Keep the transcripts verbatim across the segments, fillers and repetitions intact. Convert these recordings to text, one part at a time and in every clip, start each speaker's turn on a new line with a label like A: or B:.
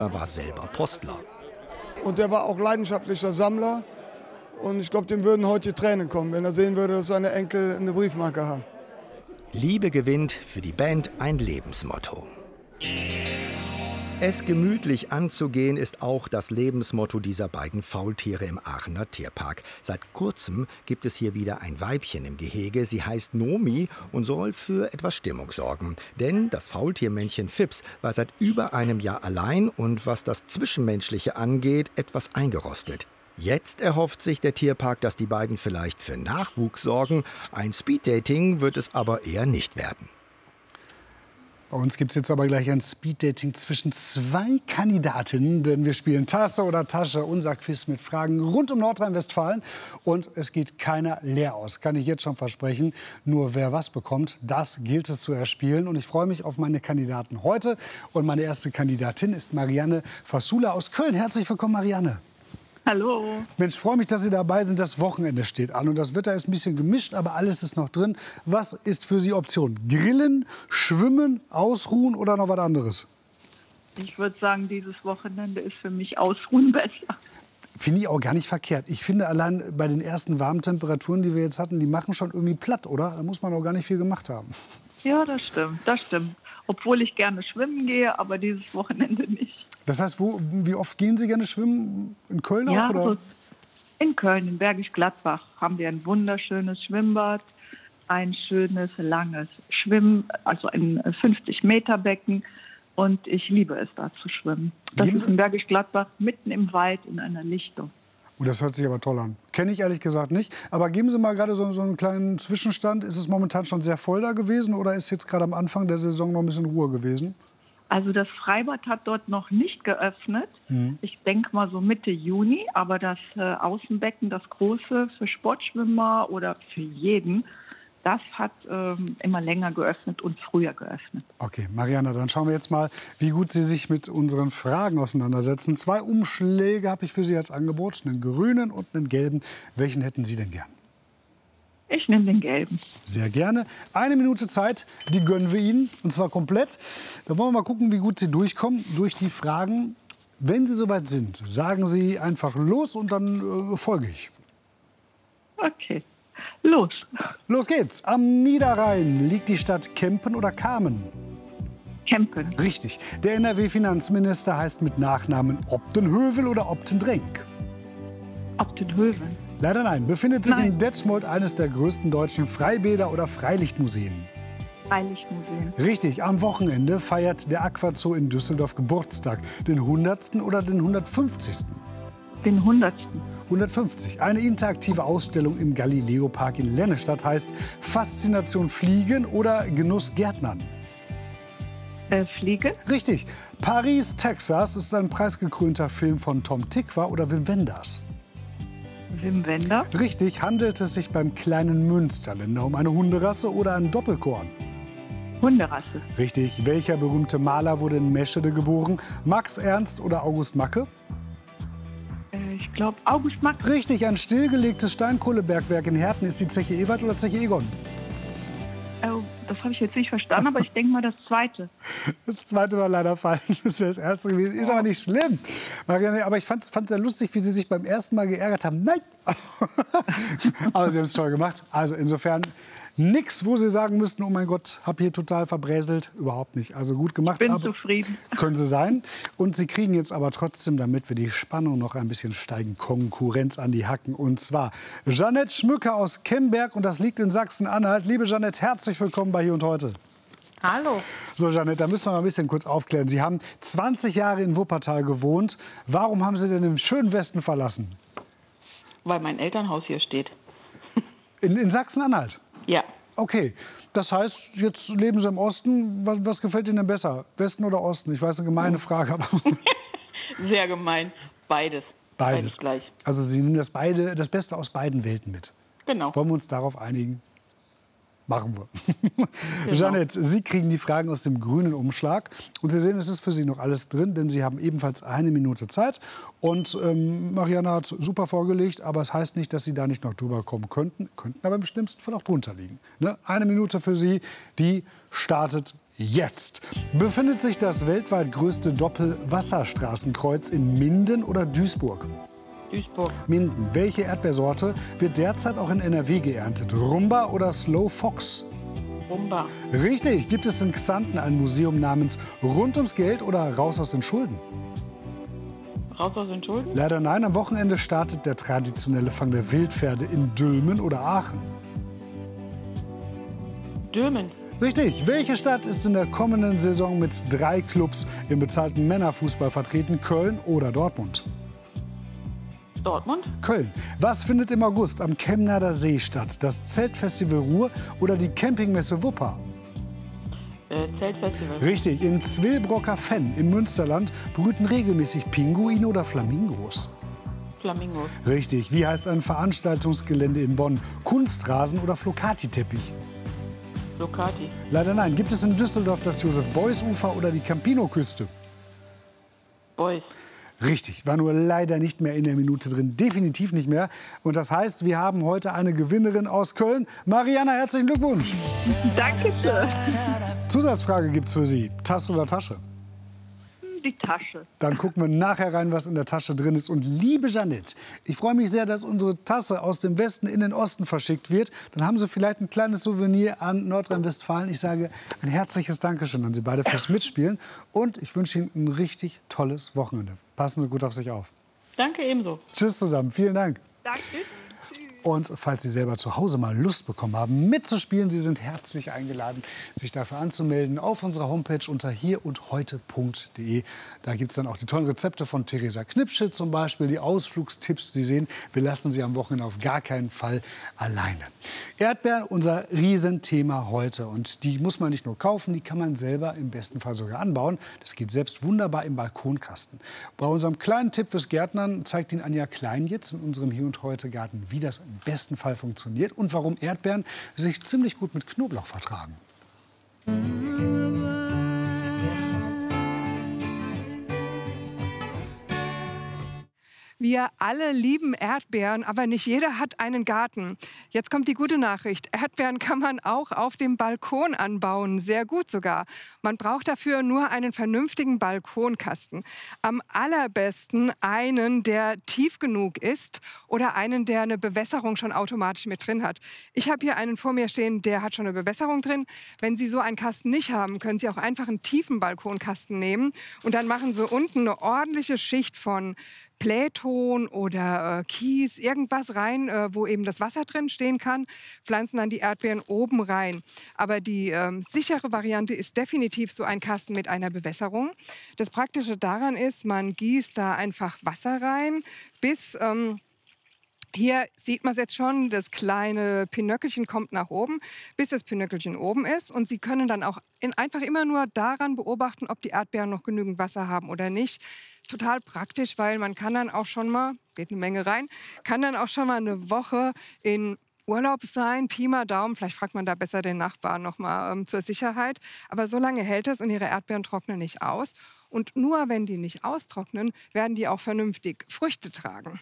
A: Er war selber Postler.
B: Und der war auch leidenschaftlicher Sammler. Und ich glaube, dem würden heute die Tränen kommen, wenn er sehen würde, dass seine Enkel eine Briefmarke haben.
A: Liebe gewinnt für die Band ein Lebensmotto. Es gemütlich anzugehen ist auch das Lebensmotto dieser beiden Faultiere im Aachener Tierpark. Seit kurzem gibt es hier wieder ein Weibchen im Gehege. Sie heißt Nomi und soll für etwas Stimmung sorgen. Denn das Faultiermännchen Fips war seit über einem Jahr allein und was das Zwischenmenschliche angeht, etwas eingerostet. Jetzt erhofft sich der Tierpark, dass die beiden vielleicht für Nachwuchs sorgen. Ein Speeddating wird es aber eher nicht werden.
C: Bei uns gibt es jetzt aber gleich ein Speeddating zwischen zwei Kandidatinnen, denn wir spielen Tasse oder Tasche, unser Quiz mit Fragen rund um Nordrhein-Westfalen. Und es geht keiner leer aus, kann ich jetzt schon versprechen. Nur wer was bekommt, das gilt es zu erspielen. Und ich freue mich auf meine Kandidaten heute. Und meine erste Kandidatin ist Marianne Fassula aus Köln. Herzlich willkommen, Marianne.
D: Hallo.
C: Mensch, freue mich, dass Sie dabei sind. Das Wochenende steht an und das Wetter ist ein bisschen gemischt, aber alles ist noch drin. Was ist für Sie Option? Grillen, schwimmen, ausruhen oder noch was anderes?
D: Ich würde sagen, dieses Wochenende ist für mich Ausruhen besser.
C: Finde ich auch gar nicht verkehrt. Ich finde, allein bei den ersten warmen Temperaturen, die wir jetzt hatten, die machen schon irgendwie platt, oder? Da muss man auch gar nicht viel gemacht haben.
D: Ja, das stimmt, das stimmt. Obwohl ich gerne schwimmen gehe, aber dieses Wochenende nicht.
C: Das heißt, wo, wie oft gehen Sie gerne schwimmen? In Köln auch?
D: Ja,
C: oder?
D: Also in Köln, in Bergisch Gladbach, haben wir ein wunderschönes Schwimmbad, ein schönes, langes Schwimmen, also ein fünfzig Meter Becken. Und ich liebe es, da zu schwimmen. Das
C: Geben
D: ist in Bergisch Gladbach, mitten im Wald, in einer Lichtung.
C: Oh, das hört sich aber toll an. Kenne ich ehrlich gesagt nicht. Aber geben Sie mal gerade so, so einen kleinen Zwischenstand. Ist es momentan schon sehr voll da gewesen oder ist jetzt gerade am Anfang der Saison noch ein bisschen Ruhe gewesen?
D: Also das Freibad hat dort noch nicht geöffnet. Mhm. Ich denke mal so Mitte Juni. Aber das äh, Außenbecken, das große für Sportschwimmer oder für jeden, das hat ähm, immer länger geöffnet und früher geöffnet.
C: Okay, Marianne, dann schauen wir jetzt mal, wie gut Sie sich mit unseren Fragen auseinandersetzen. Zwei Umschläge habe ich für Sie als Angebot, einen grünen und einen gelben. Welchen hätten Sie denn gern?
D: Ich nehme den gelben.
C: Sehr gerne. Eine Minute Zeit, die gönnen wir Ihnen, und zwar komplett. Da wollen wir mal gucken, wie gut Sie durchkommen durch die Fragen. Wenn Sie soweit sind, sagen Sie einfach los und dann äh, folge ich.
D: Okay, los.
C: Los geht's. Am Niederrhein liegt die Stadt Kempen oder Kamen?
D: Kempen.
C: Richtig. Der N R W-Finanzminister heißt mit Nachnamen Optenhövel oder Optendrenk?
D: Optenhövel.
C: Leider nein. Befindet sich
D: Nein.
C: in Detmold eines der größten deutschen Freibäder oder Freilichtmuseen?
D: Freilichtmuseen.
C: Richtig. Am Wochenende feiert der Aquazoo in Düsseldorf Geburtstag. Den hundertsten oder den hundertfünfzigsten?
D: Den hundertsten.
C: hundertfünfzig. Eine interaktive Ausstellung im Galileo-Park in Lennestadt heißt Faszination Fliegen oder Genuss Gärtnern?
D: Äh, Fliege.
C: Richtig. Paris, Texas ist ein preisgekrönter Film von Tom Tykwer oder Wim Wenders?
D: Wim Wenders.
C: Richtig. Handelt es sich beim kleinen Münsterländer um eine Hunderasse oder einen Doppelkorn?
D: Hunderasse.
C: Richtig. Welcher berühmte Maler wurde in Meschede geboren? Max Ernst oder August Macke?
D: Äh, ich glaube August Macke.
C: Richtig. Ein stillgelegtes Steinkohlebergwerk in Herten ist die Zeche Ewald oder Zeche Egon?
D: Oh, das habe ich jetzt nicht verstanden, aber ich denke mal das zweite.
C: Das zweite war leider falsch. Das wäre das erste gewesen. Ist aber nicht schlimm. Marianne, aber ich fand es sehr lustig, wie Sie sich beim ersten Mal geärgert haben. Nein! Aber Sie haben es toll gemacht. Also insofern nichts, wo Sie sagen müssten, oh mein Gott, habe hier total verbräselt. Überhaupt nicht. Also gut gemacht.
D: Ich bin
C: aber
D: zufrieden.
C: Können Sie sein. Und Sie kriegen jetzt aber trotzdem, damit wir die Spannung noch ein bisschen steigen, Konkurrenz an die Hacken. Und zwar Jeanette Schmücke aus Kemberg und das liegt in Sachsen-Anhalt. Liebe Jeanette, herzlich willkommen bei Hier und Heute.
E: Hallo.
C: So, Jeanette, da müssen wir mal ein bisschen kurz aufklären. Sie haben zwanzig Jahre in Wuppertal gewohnt. Warum haben Sie denn den schönen Westen verlassen?
E: Weil mein Elternhaus hier steht.
C: In, in Sachsen-Anhalt?
E: Ja.
C: Okay, das heißt, jetzt leben Sie im Osten. Was, was gefällt Ihnen denn besser, Westen oder Osten? Ich weiß, eine gemeine Frage. Aber
E: Sehr gemein. Beides.
C: Beides.
E: Beides gleich.
C: Also Sie nehmen das, beide, das Beste aus beiden Welten mit.
E: Genau.
C: Wollen wir uns darauf einigen? Machen wir.
E: Genau.
C: Jeanette, Sie kriegen die Fragen aus dem grünen Umschlag. Und Sie sehen, es ist für Sie noch alles drin, denn Sie haben ebenfalls eine Minute Zeit. Und ähm, Marianne hat super vorgelegt, aber es heißt nicht, dass Sie da nicht noch drüber kommen könnten. Könnten aber im schlimmsten Fall auch drunter liegen. Ne? Eine Minute für Sie, die startet jetzt. Befindet sich das weltweit größte Doppelwasserstraßenkreuz in Minden oder Duisburg?
E: Duisburg.
C: Minden. Welche Erdbeersorte wird derzeit auch in N R W geerntet? Rumba oder Slow Fox?
E: Rumba.
C: Richtig. Gibt es in Xanten ein Museum namens Rund ums Geld oder Raus aus den Schulden?
E: Raus aus den Schulden?
C: Leider nein. Am Wochenende startet der traditionelle Fang der Wildpferde in Dülmen oder Aachen.
E: Dülmen.
C: Richtig. Welche Stadt ist in der kommenden Saison mit drei Clubs im bezahlten Männerfußball vertreten? Köln oder Dortmund?
E: Dortmund.
C: Köln. Was findet im August am Chemnader See statt? Das Zeltfestival Ruhr oder die Campingmesse Wupper?
E: Äh, Zeltfestival.
C: Richtig. In Zwillbrocker Fenn im Münsterland brüten regelmäßig Pinguine oder Flamingos.
E: Flamingos.
C: Richtig. Wie heißt ein Veranstaltungsgelände in Bonn? Kunstrasen oder Flocati-Teppich?
E: Flocati.
C: Leider nein. Gibt es in Düsseldorf das Josef-Beuys-Ufer oder die Campino-Küste?
E: Beuys.
C: Richtig, war nur leider nicht mehr in der Minute drin, definitiv nicht mehr. Und das heißt, wir haben heute eine Gewinnerin aus Köln. Mariana, herzlichen Glückwunsch.
D: Danke schön.
C: Zusatzfrage gibt's für Sie. Tasse oder Tasche?
D: Die Tasche.
C: Dann gucken wir nachher rein, was in der Tasche drin ist. Und liebe Jeanette, ich freue mich sehr, dass unsere Tasse aus dem Westen in den Osten verschickt wird. Dann haben Sie vielleicht ein kleines Souvenir an Nordrhein-Westfalen. Ich sage ein herzliches Dankeschön an Sie beide fürs Mitspielen. Und ich wünsche Ihnen ein richtig tolles Wochenende. Passen Sie gut auf sich auf.
E: Danke ebenso.
C: Tschüss zusammen. Vielen Dank.
D: Danke.
C: Und falls Sie selber zu Hause mal Lust bekommen haben, mitzuspielen, Sie sind herzlich eingeladen, sich dafür anzumelden auf unserer Homepage unter hier und heute punkt de. Da gibt es dann auch die tollen Rezepte von Theresa Knipsche zum Beispiel, die Ausflugstipps. Sie sehen, wir lassen Sie am Wochenende auf gar keinen Fall alleine. Erdbeeren, unser Riesenthema heute. Und die muss man nicht nur kaufen, die kann man selber im besten Fall sogar anbauen. Das geht selbst wunderbar im Balkonkasten. Bei unserem kleinen Tipp fürs Gärtnern zeigt Ihnen Anja Klein jetzt in unserem Hier und Heute Garten, wie das im besten Fall funktioniert und warum Erdbeeren sich ziemlich gut mit Knoblauch vertragen.
F: Wir alle lieben Erdbeeren, aber nicht jeder hat einen Garten. Jetzt kommt die gute Nachricht. Erdbeeren kann man auch auf dem Balkon anbauen, sehr gut sogar. Man braucht dafür nur einen vernünftigen Balkonkasten. Am allerbesten einen, der tief genug ist oder einen, der eine Bewässerung schon automatisch mit drin hat. Ich habe hier einen vor mir stehen, der hat schon eine Bewässerung drin. Wenn Sie so einen Kasten nicht haben, können Sie auch einfach einen tiefen Balkonkasten nehmen und dann machen Sie unten eine ordentliche Schicht von Playton oder äh, Kies, irgendwas rein, äh, wo eben das Wasser drin stehen kann, pflanzen dann die Erdbeeren oben rein. Aber die ähm, sichere Variante ist definitiv so ein Kasten mit einer Bewässerung. Das Praktische daran ist, man gießt da einfach Wasser rein, bis... Ähm, Hier sieht man es jetzt schon, das kleine Pinöckelchen kommt nach oben, bis das Pinöckelchen oben ist. Und Sie können dann auch in, einfach immer nur daran beobachten, ob die Erdbeeren noch genügend Wasser haben oder nicht. Total praktisch, weil man kann dann auch schon mal, geht eine Menge rein, kann dann auch schon mal eine Woche in Urlaub sein, Pi mal Daumen. Vielleicht fragt man da besser den Nachbarn noch mal ähm, zur Sicherheit. Aber so lange hält das und Ihre Erdbeeren trocknen nicht aus. Und nur wenn die nicht austrocknen, werden die auch vernünftig Früchte tragen.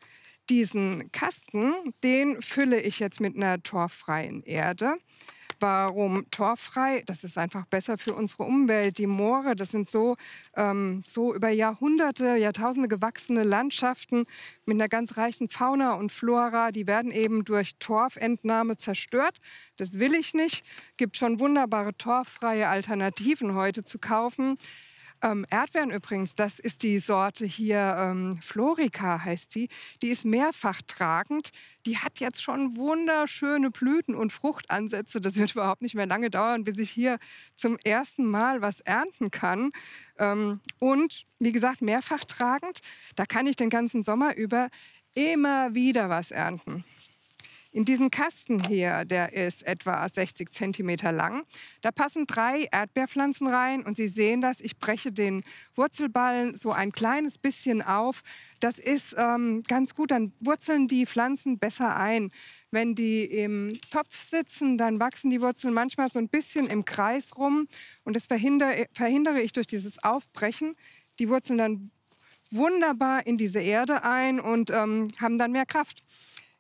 F: Diesen Kasten, den fülle ich jetzt mit einer torffreien Erde. Warum torffrei? Das ist einfach besser für unsere Umwelt. Die Moore, das sind so, ähm, so über Jahrhunderte, Jahrtausende gewachsene Landschaften mit einer ganz reichen Fauna und Flora. Die werden eben durch Torfentnahme zerstört. Das will ich nicht. Gibt schon wunderbare torffreie Alternativen heute zu kaufen. Ähm, Erdbeeren übrigens, das ist die Sorte hier, ähm, Florica heißt sie. Die ist mehrfach tragend. Die hat jetzt schon wunderschöne Blüten und Fruchtansätze. Das wird überhaupt nicht mehr lange dauern, bis ich hier zum ersten Mal was ernten kann. Ähm, und wie gesagt, mehrfach tragend. Da kann ich den ganzen Sommer über immer wieder was ernten. In diesen Kasten hier, der ist etwa sechzig Zentimeter lang, da passen drei Erdbeerpflanzen rein und Sie sehen das, ich breche den Wurzelballen so ein kleines bisschen auf. Das ist ähm, ganz gut, dann wurzeln die Pflanzen besser ein. Wenn die im Topf sitzen, dann wachsen die Wurzeln manchmal so ein bisschen im Kreis rum und das verhindere, verhindere ich durch dieses Aufbrechen. Die wurzeln dann wunderbar in diese Erde ein und ähm, haben dann mehr Kraft.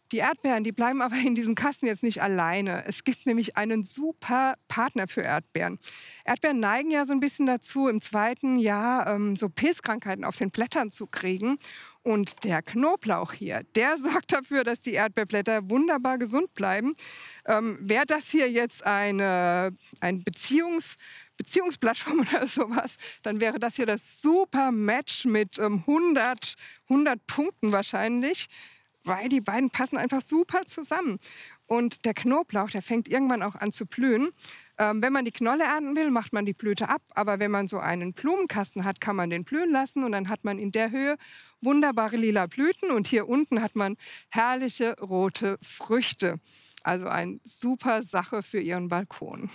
F: Die Erdbeeren, die bleiben aber in diesem Kasten jetzt nicht alleine. Es gibt nämlich einen super Partner für Erdbeeren. Erdbeeren neigen ja so ein bisschen dazu, im zweiten Jahr ähm, so Pilzkrankheiten auf den Blättern zu kriegen. Und der Knoblauch hier, der sorgt dafür, dass die Erdbeerblätter wunderbar gesund bleiben. Ähm, Wäre das hier jetzt eine, ein Beziehungs Beziehungsplattform oder sowas, dann wäre das hier das super Match mit ähm, hundert, hundert Punkten wahrscheinlich, weil die beiden passen einfach super zusammen. Und der Knoblauch, der fängt irgendwann auch an zu blühen. Ähm, wenn man die Knolle ernten will, macht man die Blüte ab. Aber wenn man so einen Blumenkasten hat, kann man den blühen lassen. Und dann hat man in der Höhe wunderbare lila Blüten. Und hier unten hat man herrliche rote Früchte. Also eine super Sache für Ihren Balkon.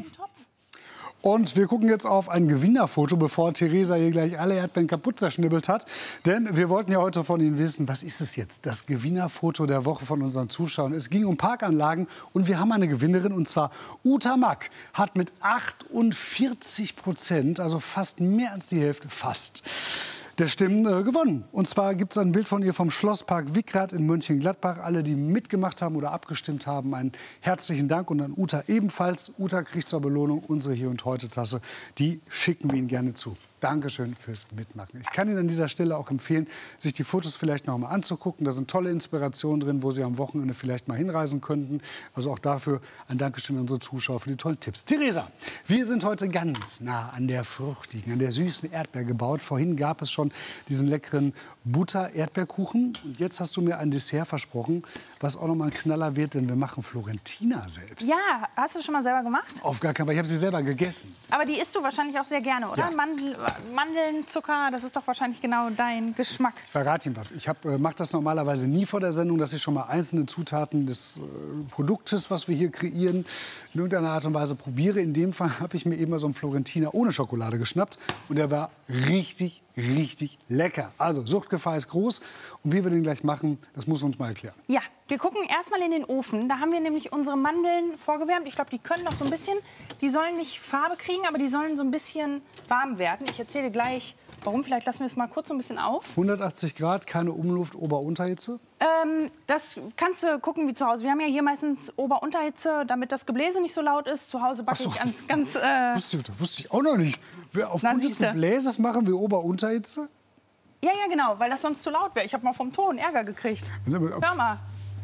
C: Und wir gucken jetzt auf ein Gewinnerfoto, bevor Theresa hier gleich alle Erdbeeren kaputt zerschnibbelt hat. Denn wir wollten ja heute von Ihnen wissen, was ist es jetzt? Das Gewinnerfoto der Woche von unseren Zuschauern. Es ging um Parkanlagen und wir haben eine Gewinnerin, und zwar Uta Mack. Hat mit achtundvierzig Prozent, also fast mehr als die Hälfte, fast, der Stimmen äh, gewonnen. Und zwar gibt es ein Bild von ihr vom Schlosspark Wickrath in Mönchengladbach. Alle, die mitgemacht haben oder abgestimmt haben, einen herzlichen Dank. Und an Uta ebenfalls. Uta kriegt zur Belohnung unsere Hier und Heute Tasse. Die schicken wir Ihnen gerne zu. Dankeschön fürs Mitmachen. Ich kann Ihnen an dieser Stelle auch empfehlen, sich die Fotos vielleicht noch mal anzugucken. Da sind tolle Inspirationen drin, wo Sie am Wochenende vielleicht mal hinreisen könnten. Also auch dafür ein Dankeschön an unsere Zuschauer für die tollen Tipps. Theresa, wir sind heute ganz nah an der fruchtigen, an der süßen Erdbeer gebaut. Vorhin gab es schon diesen leckeren Butter-Erdbeerkuchen. Und jetzt hast du mir ein Dessert versprochen, was auch noch mal ein Knaller wird, denn wir machen Florentina selbst.
G: Ja, hast du schon mal selber gemacht?
C: Auf gar keinen Fall. Ich habe sie selber gegessen.
G: Aber die isst du wahrscheinlich auch sehr gerne, oder?
C: Ja.
G: Mandel, Mandeln, Zucker, das ist doch wahrscheinlich genau dein Geschmack.
C: Ich verrate Ihnen was. Ich äh, mache das normalerweise nie vor der Sendung, dass ich schon mal einzelne Zutaten des äh, Produktes, was wir hier kreieren, in irgendeiner Art und Weise probiere. In dem Fall habe ich mir eben mal so einen Florentiner ohne Schokolade geschnappt. Und der war richtig, richtig lecker. Also, Suchtgefahr ist groß. Und wie wir den gleich machen, das muss uns mal erklären.
G: Ja, wir gucken erstmal in den Ofen. Da haben wir nämlich unsere Mandeln vorgewärmt. Ich glaube, die können noch so ein bisschen, die sollen nicht Farbe kriegen, aber die sollen so ein bisschen warm werden. Ich erzähle gleich, warum. Vielleicht lassen wir es mal kurz so ein bisschen auf.
C: hundertachtzig Grad, keine Umluft, Ober-Unterhitze?
G: Ähm, das kannst du gucken wie zu Hause. Wir haben ja hier meistens Ober-Unterhitze, damit das Gebläse nicht so laut ist. Zu Hause backe
C: Ach so.
G: ich ganz, ganz äh,
C: Wusste, das wusste ich auch noch nicht. Wir aufgrund des
G: siehste.
C: Gebläses machen wir Ober-Unterhitze?
G: Ja, ja, genau, weil das sonst zu laut wäre. Ich habe mal vom Ton Ärger gekriegt.
C: Also,
G: Hör mal.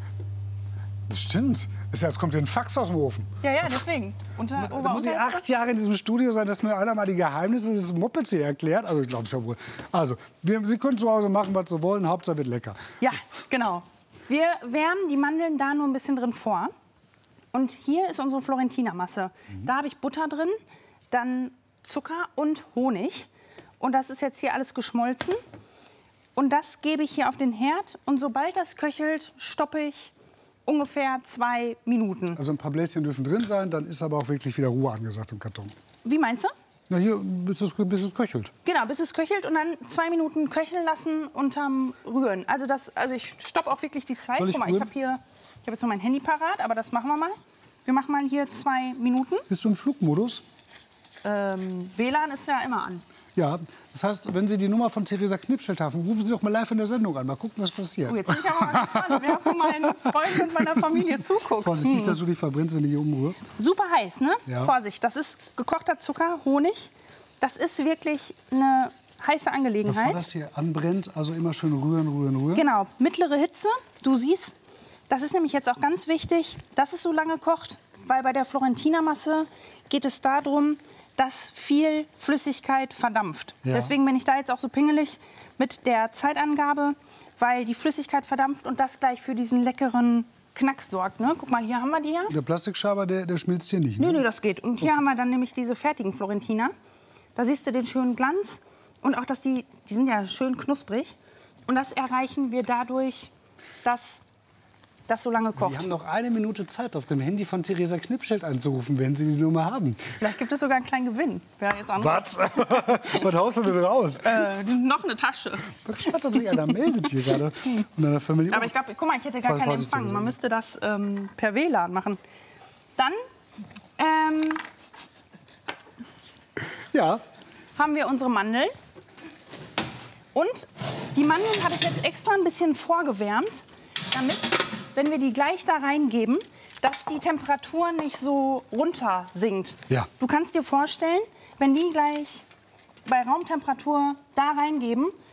C: Das stimmt. Ist ja, jetzt kommt hier ein Fax aus dem Ofen.
G: Ja, ja, deswegen. Unter,
C: Da muss ich acht Jahre in diesem Studio sein, dass mir einer mal die Geheimnisse des Mopeds hier erklärt. Also ich glaube es ja wohl. Also, wir, Sie können zu Hause machen, was Sie wollen. Hauptsache wird lecker.
G: Ja, genau. Wir wärmen die Mandeln da nur ein bisschen drin vor. Und hier ist unsere Florentiner-Masse. Mhm. Da habe ich Butter drin, dann Zucker und Honig. Und das ist jetzt hier alles geschmolzen. Und das gebe ich hier auf den Herd. Und sobald das köchelt, stoppe ich ungefähr zwei Minuten.
C: Also ein paar Bläschen dürfen drin sein, dann ist aber auch wirklich wieder Ruhe angesagt im Karton.
G: Wie meinst du?
C: Na hier, bis es, bis es köchelt.
G: Genau, bis es köchelt und dann zwei Minuten köcheln lassen unterm Rühren. Also, das, also ich stoppe auch wirklich die Zeit.
C: Soll ich
G: Guck mal, ich
C: rühren?
G: habe hier, ich habe jetzt noch mein Handy parat, aber das machen wir mal. Wir machen mal hier zwei Minuten.
C: Bist du im Flugmodus?
G: Ähm, W L A N ist ja immer an.
C: Ja, das heißt, wenn Sie die Nummer von Theresa Knipschild haben, rufen Sie doch mal live in der Sendung an. Mal gucken, was passiert.
G: Oh, jetzt bin ich aber mal gespannt, wer von meinen Freunden und meiner Familie zuguckt.
C: Vorsicht, nicht, dass du dich verbrennst, wenn du hier umrührst.
G: Super heiß, ne?
C: Ja.
G: Vorsicht, das ist gekochter Zucker, Honig. Das ist wirklich eine heiße
C: Bevor
G: Angelegenheit.
C: das hier anbrennt, also immer schön rühren, rühren, rühren.
G: Genau, mittlere Hitze. Du siehst, das ist nämlich jetzt auch ganz wichtig, dass es so lange kocht, weil bei der Florentiner-Masse geht es darum, dass viel Flüssigkeit verdampft.
C: Ja.
G: Deswegen bin ich da jetzt auch so pingelig mit der Zeitangabe, weil die Flüssigkeit verdampft und das gleich für diesen leckeren Knack sorgt. Ne? Guck mal, hier haben wir die ja.
C: Der Plastikschaber, der, der schmilzt hier nicht. Ne?
G: Nö, nö, das geht. Und hier haben wir dann nämlich diese fertigen Florentiner. Da siehst du den schönen Glanz und auch, dass die, die sind ja schön knusprig. Und das erreichen wir dadurch, dass das so lange kocht.
C: Sie haben noch eine Minute Zeit, auf dem Handy von Theresa Knipschild anzurufen, wenn Sie die Nummer haben.
G: Vielleicht gibt es sogar einen kleinen Gewinn. Wer jetzt
C: Was? Was haust du denn raus?
G: Äh, noch eine Tasche.
C: Ich bin gespannt, ob sich einer meldet hier gerade von einer Familie.
G: Aber ich glaube, guck mal, ich hätte gar keinen
C: Vorsicht,
G: Empfang. Man müsste das ähm, per W L A N machen. Dann ähm,
C: Ja,
G: haben wir unsere Mandeln. Und die Mandeln habe ich jetzt extra ein bisschen vorgewärmt, damit wenn wir die gleich da reingeben, dass die Temperatur nicht so runter sinkt.
C: Ja.
G: Du kannst dir vorstellen, wenn die gleich bei Raumtemperatur da reingeben,